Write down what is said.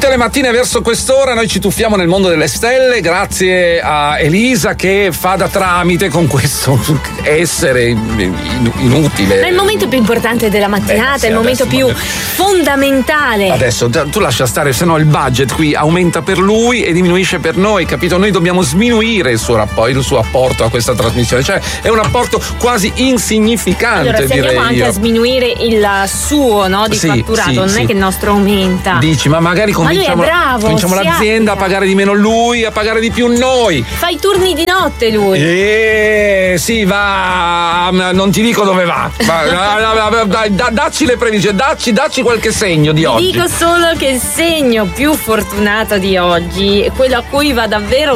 Tutte le mattine verso quest'ora noi ci tuffiamo nel mondo delle stelle grazie a Elisa che fa da tramite con questo essere inutile. È il momento più importante della mattinata, sì, è il momento più fondamentale. Adesso tu lascia stare, se no il budget qui aumenta per lui e diminuisce per noi, capito? Noi dobbiamo sminuire il suo apporto a questa trasmissione, cioè è un apporto quasi insignificante. Allora, se andiamo anche a sminuire il suo, no, di fatturato, non è che il nostro aumenta. Dici, ma magari cominciamo l'azienda a pagare di meno lui, a pagare di più noi. Fa i turni di notte lui. Sì, va, non ti dico dove va. Dacci le previsioni, dacci qualche segno di oggi. Dico solo che il segno più fortunato di oggi è quello a cui va davvero